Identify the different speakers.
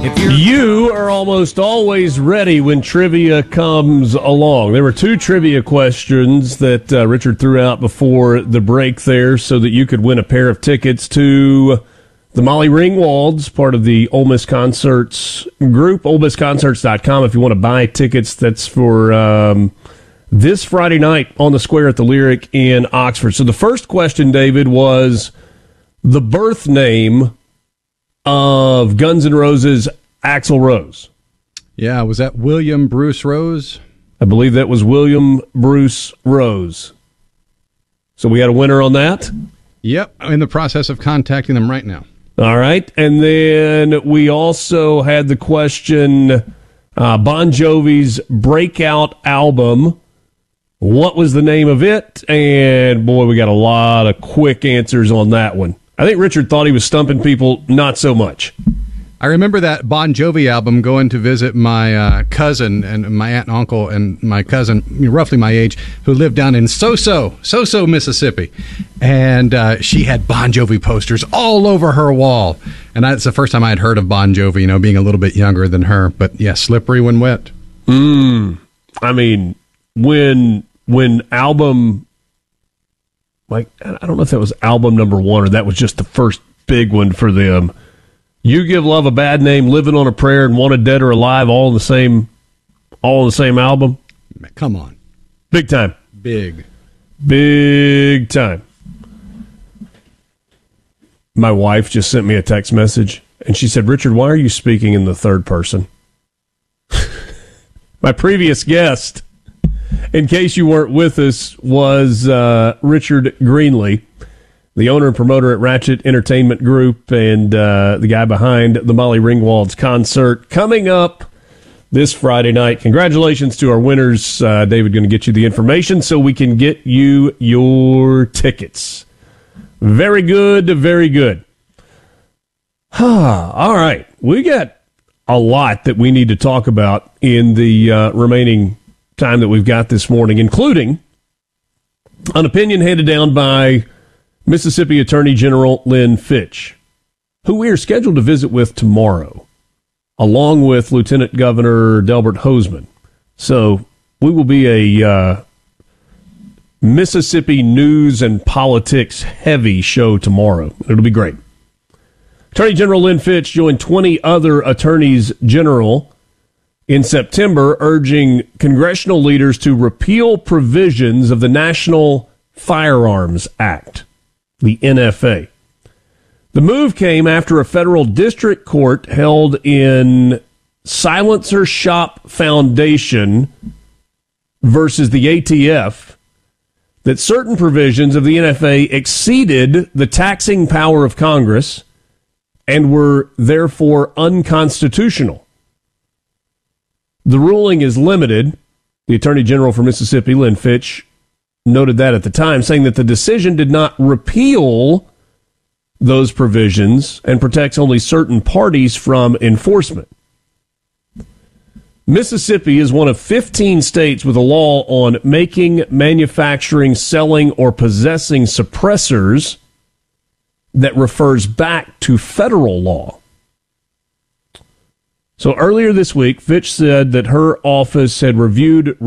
Speaker 1: You are almost always ready when trivia comes along. There were two trivia questions that Richard threw out before the break there so that you could win a pair of tickets to the Molly Ringwalds, part of the Ole Miss Concerts group, OleMissConcerts.com. If you want to buy tickets, that's for this Friday night on the Square at the Lyric in Oxford. So the first question, David, was the birth name of Guns N' Roses' Axl Rose.
Speaker 2: Yeah, was that William Bruce Rose?
Speaker 1: I believe that was William Bruce Rose. So we had a winner on that?
Speaker 2: Yep, I'm in the process of contacting them right now.
Speaker 1: All right, and then we also had the question, Bon Jovi's breakout album, what was the name of it? And boy, we got a lot of quick answers on that one. I think Richard thought he was stumping people, not so much.
Speaker 2: I remember that Bon Jovi album going to visit my cousin and my aunt and uncle and my cousin, roughly my age, who lived down in Soso, Mississippi. And she had Bon Jovi posters all over her wall. And that's the first time I had heard of Bon Jovi, being a little bit younger than her. But yeah, slippery when wet.
Speaker 1: I mean, when album... I don't know if that was album number one or that was just the first big one for them. You Give Love a Bad Name, Living on a Prayer, and Wanted Dead or Alive, all in the same album.
Speaker 2: Come on,
Speaker 1: big time,
Speaker 2: big
Speaker 1: time. My wife just sent me a text message, and she said, "Richard, why are you speaking in the third person?" My previous guest, in case you weren't with us, was Richard Greenlee, the owner and promoter at Ratchet Entertainment Group and the guy behind the Molly Ringwald's concert coming up this Friday night. Congratulations to our winners. David going to get you the information so we can get you your tickets. Very good, very good. All right. We got a lot that we need to talk about in the remaining time that we've got this morning, including an opinion handed down by Mississippi Attorney General Lynn Fitch, who we are scheduled to visit with tomorrow, along with Lieutenant Governor Delbert Hosemann. So we will be a Mississippi news and politics heavy show tomorrow. It'll be great. Attorney General Lynn Fitch joined 20 other attorneys general in September, urging congressional leaders to repeal provisions of the National Firearms Act, the NFA. The move came after a federal district court held in Silencer Shop Foundation versus the ATF that certain provisions of the NFA exceeded the taxing power of Congress and were therefore unconstitutional. The ruling is limited. The Attorney General for Mississippi, Lynn Fitch, noted that at the time, saying that the decision did not repeal those provisions and protects only certain parties from enforcement. Mississippi is one of 15 states with a law on making, manufacturing, selling, or possessing suppressors that refers back to federal law. So earlier this week, Fitch said that her office had reviewed